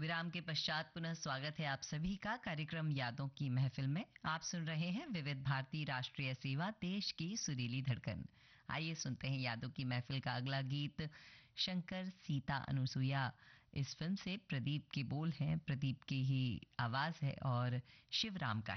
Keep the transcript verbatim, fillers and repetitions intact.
विराम के पश्चात पुनः स्वागत है आप सभी का कार्यक्रम यादों की महफिल में। आप सुन रहे हैं विविध भारती राष्ट्रीय सेवा, देश की सुरीली धड़कन। आइए सुनते हैं यादों की महफिल का अगला गीत, शंकर सीता अनुसुईया। इस फिल्म से प्रदीप के बोल हैं, प्रदीप की ही आवाज है और शिवराम का